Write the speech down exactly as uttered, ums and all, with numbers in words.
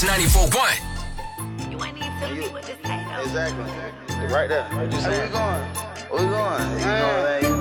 ninety-four point one. You ain't even telling me what to say, though. Exactly. Right there. What you saying? Where we going? Where we going? You know, man, you